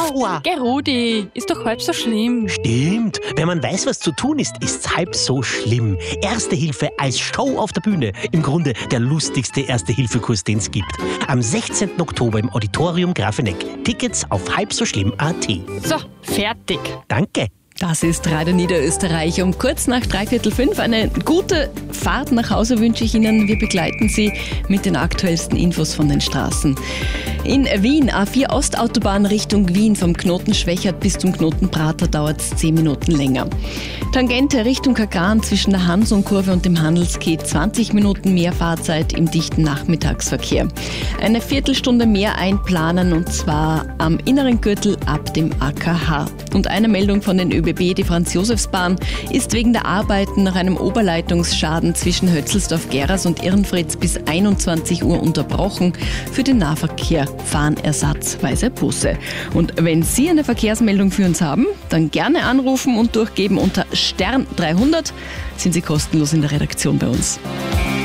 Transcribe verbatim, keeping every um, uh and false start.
Aua! Geh, Rudi, ist doch halb so schlimm. Stimmt. Wenn man weiß, was zu tun ist, ist's halb so schlimm. Erste Hilfe als Show auf der Bühne. Im Grunde der lustigste Erste-Hilfe-Kurs, den es gibt. Am sechzehnten Oktober im Auditorium Grafeneck. Tickets auf halbsoschlimm punkt at. So, fertig. Danke. Das ist Radio Niederösterreich. Um kurz nach dreiviertel fünf eine gute Fahrt nach Hause wünsche ich Ihnen. Wir begleiten Sie mit den aktuellsten Infos von den Straßen. In Wien, A vier Ostautobahn Richtung Wien, vom Knoten Schwächert bis zum Knoten Prater dauert es zehn Minuten länger. Tangente Richtung Kagran zwischen der Hansonkurve und dem Handelskeh zwanzig Minuten mehr Fahrzeit im dichten Nachmittagsverkehr. Eine Viertelstunde mehr einplanen und zwar am inneren Gürtel ab dem A K H. Und eine Meldung von den ÖBB, die Franz-Josefs-Bahn ist wegen der Arbeiten nach einem Oberleitungsschaden zwischen Hötzelsdorf-Geras und Irrenfritz bis einundzwanzig Uhr unterbrochen. Für den Nahverkehr fahren ersatzweise Busse. Und wenn Sie eine Verkehrsmeldung für uns haben, dann gerne anrufen und durchgeben unter Stern dreihundert. Sind Sie kostenlos in der Redaktion bei uns.